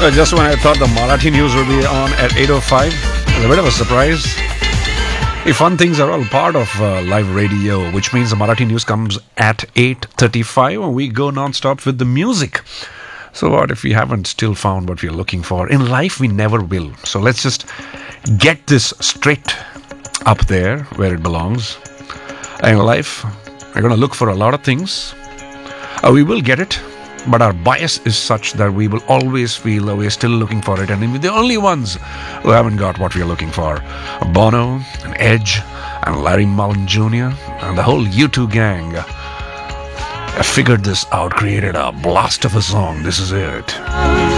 Just when I thought the Marathi news would be on at 8:05, it's a bit of a surprise. The fun things are all part of live radio, which means the Marathi news comes at 8:35 and we go non-stop with the music. So what if we haven't still found what we're looking for? In life, we never will. So let's just get this straight up there where it belongs. In life, we're going to look for a lot of things. We will get it. But our bias is such that we will always feel that we're still looking for it, and we're the only ones who haven't got what we're looking for. Bono, and Edge, and Larry Mullen Jr., and the whole U2 gang have figured this out, created a blast of a song. This is it.